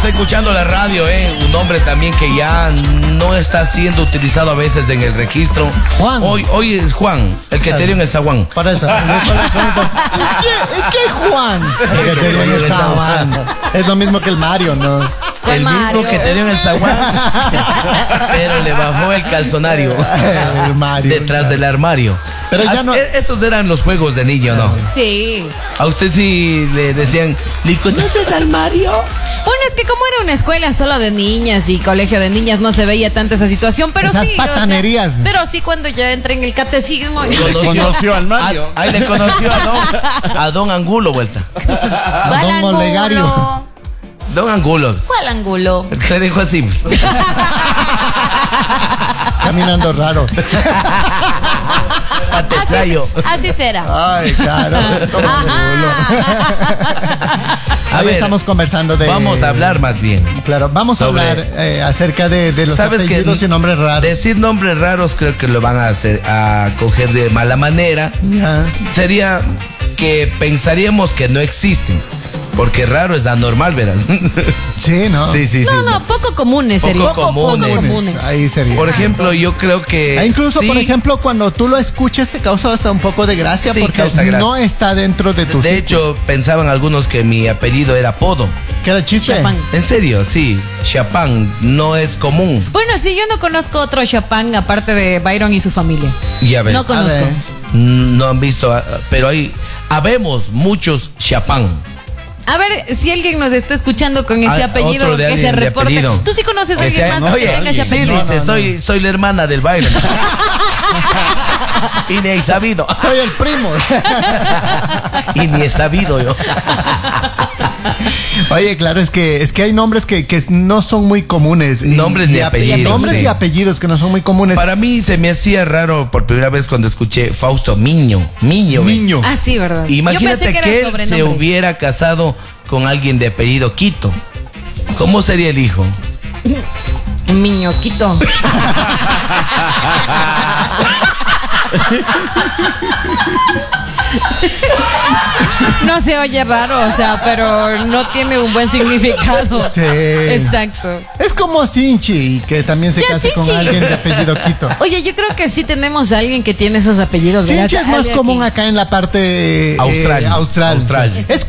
escuchando la radio, un nombre también que ya no está siendo utilizado a veces en el registro. Juan. Hoy es Juan, el que te dio en el zaguán. Para eso. ¿Qué Juan? El que te dio en el zaguán. Es lo mismo que el Mario, ¿no? El mismo que te dio en el zaguán, pero le bajó el calzonario El Mario, detrás del armario. Pero ya no... Esos eran los juegos de niño, ¿no? Sí. A usted sí le decían, ¿le conoces al Mario? Bueno, es que como era una escuela solo de niñas y colegio de niñas, no se veía tanta esa situación, pero esas sí. patanerías. Pero sí, cuando ya entré en el catecismo. Conoció al Mario. Ahí le conoció a don Angulo, vuelta. A don Olegario. Don Angulo. ¿Cuál ángulo? El que le dijo así, pues. Caminando raro. Así será. Ay, claro. A ver, estamos conversando de... Vamos a hablar más bien. Claro, vamos sobre... a hablar acerca de los ¿sabes apellidos que y nombres raros? Decir nombres raros creo que lo van a coger de mala manera. Ya. Sería que pensaríamos que no existen. Porque raro es anormal, verás. Sí, ¿no? Sí. No, poco comunes sería. Poco comunes. Ahí sería. Por ejemplo, yo creo que... incluso, sí, por ejemplo, cuando tú lo escuchas te causa hasta un poco de gracia, sí, porque causa gracia. No está dentro de tu De sitio. hecho, pensaban algunos que mi apellido era Podo. ¿Qué era chiste? Chapán. En serio, sí. Chapán no es común. Bueno, sí, yo no conozco otro Chapán aparte de Byron y su familia. Ya ves. No conozco. No han visto, pero habemos muchos Chapán. A ver, si alguien nos está escuchando con ese apellido, otro de que se alguien de reporte. apellido. ¿Tú sí conoces a alguien más que tenga ese Sí, apellido? dice, soy la hermana del Byron. Y ni he sabido. Soy el primo. Y ni he sabido yo. Oye, claro, es que hay nombres que no son muy comunes. Nombres y apellidos. Nombres sí. y apellidos que no son muy comunes. Para mí se me hacía raro por primera vez cuando escuché Fausto Miño. Miño. Ah, sí, ¿verdad? Imagínate Yo pensé que era él se sobrenombre. hubiera casado con alguien de apellido Quito. ¿Cómo sería el hijo? Miñoquito. No se oye raro, o sea, pero no tiene un buen significado. Sí. Exacto. Es como Sinchi, que también se Ya, casa con Sinchi. alguien de apellido Quito. Oye, yo creo que sí tenemos a alguien que tiene esos apellidos, ¿verdad? Sinchi es más Alguien común que- acá en la parte Austral. austral. Austral. Es